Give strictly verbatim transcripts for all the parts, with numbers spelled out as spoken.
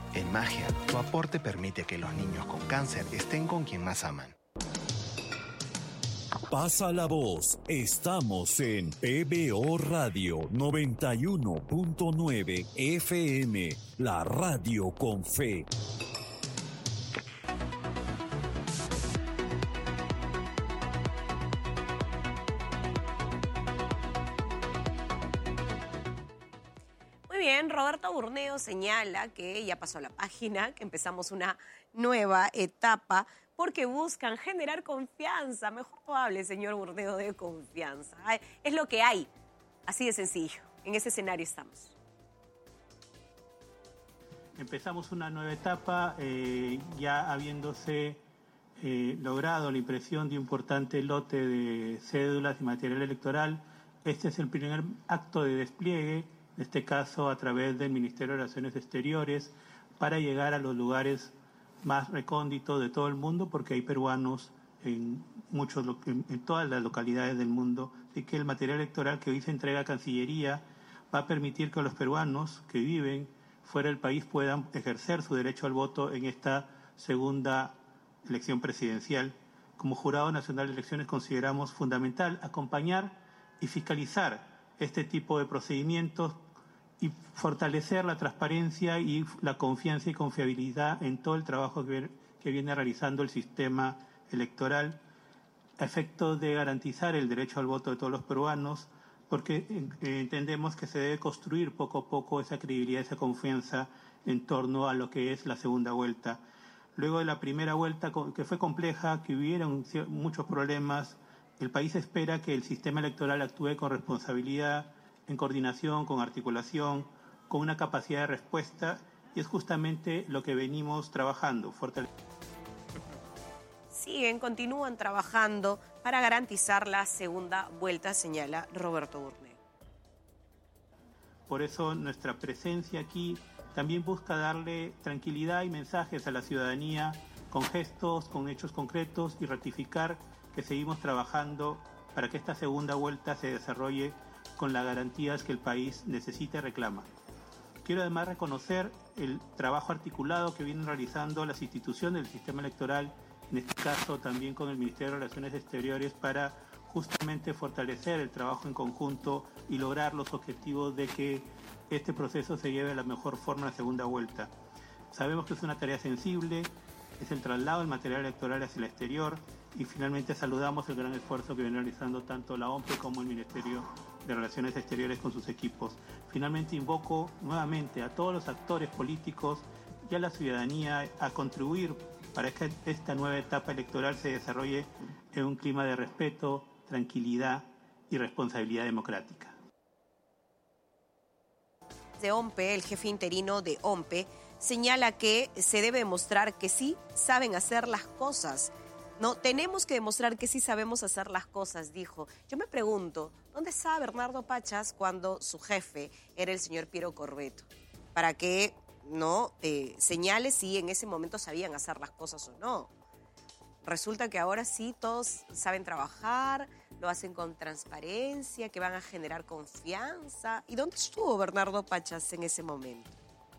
En Magia, tu aporte permite que los niños con cáncer estén con quien más aman. Pasa la voz. Estamos en P B O Radio noventa y uno punto nueve F M, la radio con fe. Muy bien, Roberto Burneo señala que ya pasó la página, que empezamos una nueva etapa, porque buscan generar confianza. Mejor no hable, señor Burneo, de confianza. Es lo que hay, así de sencillo. En ese escenario estamos. Empezamos una nueva etapa, eh, ya habiéndose eh, logrado la impresión de un importante lote de cédulas y material electoral. Este es el primer acto de despliegue, en este caso a través del Ministerio de Relaciones Exteriores, para llegar a los lugares más recónditos de todo el mundo, porque hay peruanos en, muchos, en, en todas las localidades del mundo. Así que el material electoral que hoy se entrega a Cancillería va a permitir que los peruanos que viven fuera del país puedan ejercer su derecho al voto en esta segunda elección presidencial. Como Jurado Nacional de Elecciones consideramos fundamental acompañar y fiscalizar este tipo de procedimientos y fortalecer la transparencia y la confianza y confiabilidad en todo el trabajo que, que viene realizando el sistema electoral, a efecto de garantizar el derecho al voto de todos los peruanos, porque eh, entendemos que se debe construir poco a poco esa credibilidad, esa confianza en torno a lo que es la segunda vuelta. Luego de la primera vuelta, que fue compleja, que hubieron muchos problemas, el país espera que el sistema electoral actúe con responsabilidad, en coordinación, con articulación, con una capacidad de respuesta, y es justamente lo que venimos trabajando. Fortale- Siguen, continúan trabajando para garantizar la segunda vuelta, señala Roberto Burneo. Por eso nuestra presencia aquí también busca darle tranquilidad y mensajes a la ciudadanía con gestos, con hechos concretos, y ratificar que seguimos trabajando para que esta segunda vuelta se desarrolle con las garantías que el país necesita y reclama. Quiero además reconocer el trabajo articulado que vienen realizando las instituciones del sistema electoral, en este caso también con el Ministerio de Relaciones Exteriores, para justamente fortalecer el trabajo en conjunto y lograr los objetivos de que este proceso se lleve de la mejor forma a la segunda vuelta. Sabemos que es una tarea sensible, es el traslado del material electoral hacia el exterior, y finalmente saludamos el gran esfuerzo que viene realizando tanto la O M P E como el Ministerio de Relaciones Exteriores con sus equipos. Finalmente invoco nuevamente a todos los actores políticos y a la ciudadanía a contribuir para que esta nueva etapa electoral se desarrolle en un clima de respeto, tranquilidad y responsabilidad democrática. De O M P E, el jefe interino de O M P E, señala que se debe demostrar que sí saben hacer las cosas. No, tenemos que demostrar que sí sabemos hacer las cosas, dijo. Yo me pregunto, ¿dónde está Bernardo Pachas cuando su jefe era el señor Piero Corbeto? Para que no eh, señale si en ese momento sabían hacer las cosas o no. Resulta que ahora sí todos saben trabajar, lo hacen con transparencia, que van a generar confianza. ¿Y dónde estuvo Bernardo Pachas en ese momento?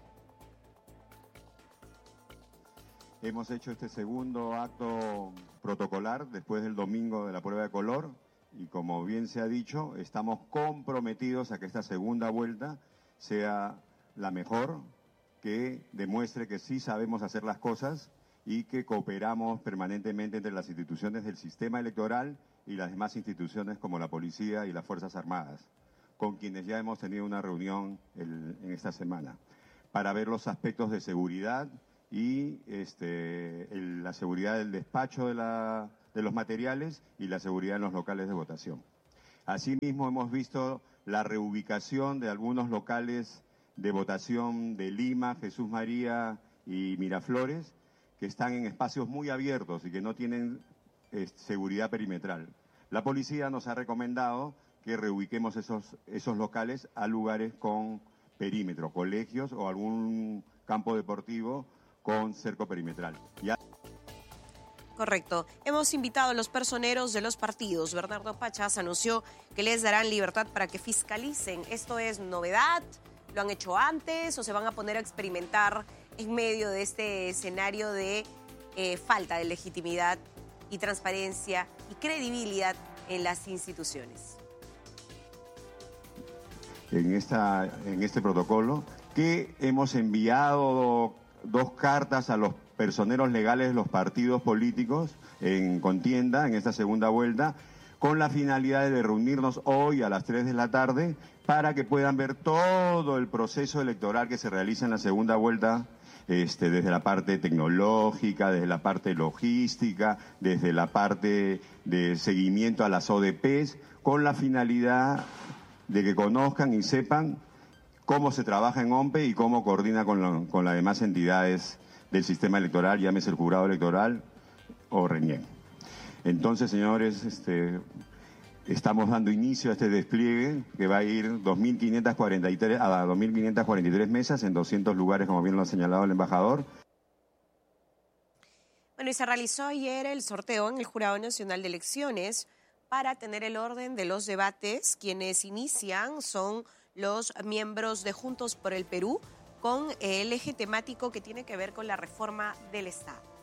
Hemos hecho este segundo acto protocolar después del domingo de la prueba de color, y como bien se ha dicho, estamos comprometidos a que esta segunda vuelta sea la mejor, que demuestre que sí sabemos hacer las cosas y que cooperamos permanentemente entre las instituciones del sistema electoral y las demás instituciones como la policía y las Fuerzas Armadas, con quienes ya hemos tenido una reunión el, en esta semana, para ver los aspectos de seguridad y este, el, la seguridad del despacho de, la, de los materiales y la seguridad en los locales de votación. Asimismo, hemos visto la reubicación de algunos locales de votación de Lima, Jesús María y Miraflores, que están en espacios muy abiertos y que no tienen eh, seguridad perimetral. La policía nos ha recomendado que reubiquemos esos, esos locales a lugares con perímetro, colegios o algún campo deportivo con cerco perimetral. Ya... Correcto. Hemos invitado a los personeros de los partidos. Bernardo Pachas anunció que les darán libertad para que fiscalicen. ¿Esto es novedad? ¿Lo han hecho antes o se van a poner a experimentar en medio de este escenario de eh, falta de legitimidad y transparencia y credibilidad en las instituciones. En, esta, en este protocolo que hemos enviado dos cartas a los personeros legales de los partidos políticos en contienda en esta segunda vuelta, con la finalidad de reunirnos hoy a las tres de la tarde para que puedan ver todo el proceso electoral que se realiza en la segunda vuelta, este, desde la parte tecnológica, desde la parte logística, desde la parte de seguimiento a las O D Pes, con la finalidad de que conozcan y sepan cómo se trabaja en OMPE y cómo coordina con, lo, con las demás entidades del sistema electoral, llámese el jurado electoral o RENIEC. Entonces, señores, este, estamos dando inicio a este despliegue que va a ir dos mil quinientas cuarenta y tres, a dos mil quinientas cuarenta y tres mesas en doscientos lugares, como bien lo ha señalado el embajador. Bueno, y se realizó ayer el sorteo en el Jurado Nacional de Elecciones para tener el orden de los debates. Quienes inician son los miembros de Juntos por el Perú, con el eje temático que tiene que ver con la reforma del Estado.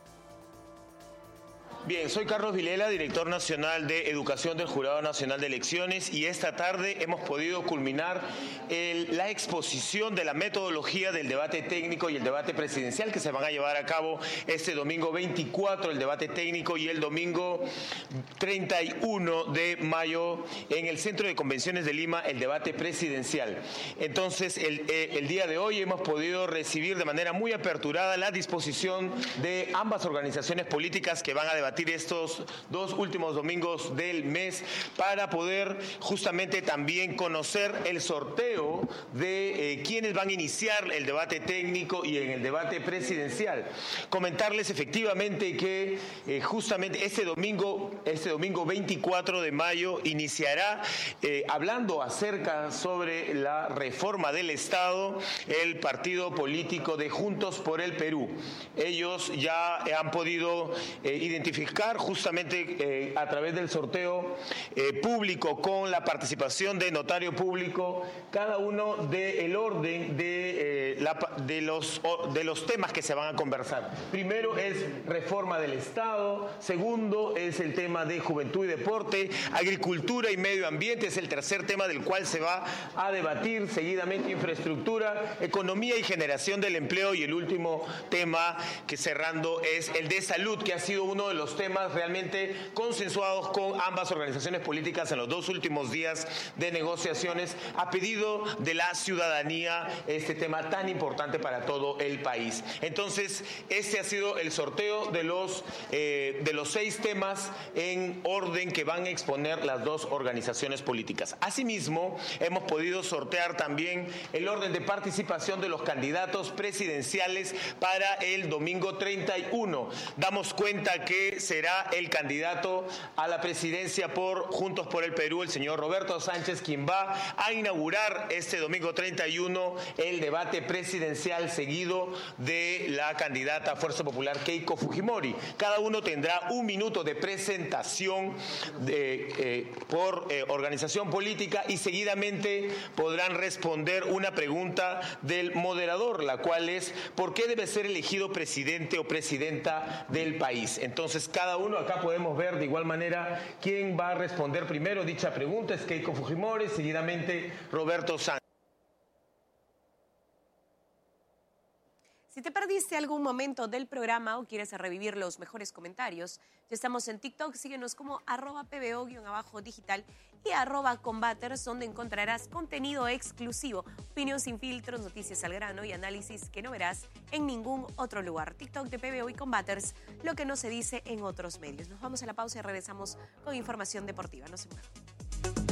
Bien, soy Carlos Vilela, director nacional de Educación del Jurado Nacional de Elecciones, y esta tarde hemos podido culminar el, la exposición de la metodología del debate técnico y el debate presidencial que se van a llevar a cabo este domingo veinticuatro, el debate técnico, y el domingo treinta y uno de mayo en el Centro de Convenciones de Lima, el debate presidencial. Entonces, el, el día de hoy hemos podido recibir de manera muy aperturada la disposición de ambas organizaciones políticas que van a debatir estos dos últimos domingos del mes, para poder justamente también conocer el sorteo de eh, quienes van a iniciar el debate técnico y en el debate presidencial. Comentarles efectivamente que eh, justamente este domingo, este domingo veinticuatro de mayo iniciará eh, hablando acerca sobre la reforma del Estado el partido político de Juntos por el Perú. Ellos ya han podido eh, identificar justamente eh, a través del sorteo eh, público, con la participación de notario público, cada uno del orden de, eh, la, de, los, de los temas que se van a conversar. Primero es reforma del Estado, segundo es el tema de juventud y deporte, agricultura y medio ambiente es el tercer tema del cual se va a debatir, seguidamente infraestructura, economía y generación del empleo, y el último tema que cerrando es el de salud, que ha sido uno de los temas realmente consensuados con ambas organizaciones políticas en los dos últimos días de negociaciones, a pedido de la ciudadanía, este tema tan importante para todo el país. Entonces, este ha sido el sorteo de los, eh, de los seis temas en orden que van a exponer las dos organizaciones políticas. Asimismo, hemos podido sortear también el orden de participación de los candidatos presidenciales para el domingo treinta y uno. Damos cuenta que será el candidato a la presidencia por Juntos por el Perú, el señor Roberto Sánchez, quien va a inaugurar este domingo treinta y uno el debate presidencial, seguido de la candidata Fuerza Popular Keiko Fujimori. Cada uno tendrá un minuto de presentación de, eh, por eh, organización política, y seguidamente podrán responder una pregunta del moderador, la cual es: ¿por qué debe ser elegido presidente o presidenta del país? Entonces, cada uno acá podemos ver de igual manera quién va a responder primero dicha pregunta. Es Keiko Fujimori, seguidamente Roberto Sánchez. Si te perdiste algún momento del programa o quieres revivir los mejores comentarios, ya estamos en TikTok, síguenos como arroba pbo-digital y arroba combaters, donde encontrarás contenido exclusivo, opinión sin filtros, noticias al grano y análisis que no verás en ningún otro lugar. TikTok de P B O y Combaters, lo que no se dice en otros medios. Nos vamos a la pausa y regresamos con información deportiva. No se muevan.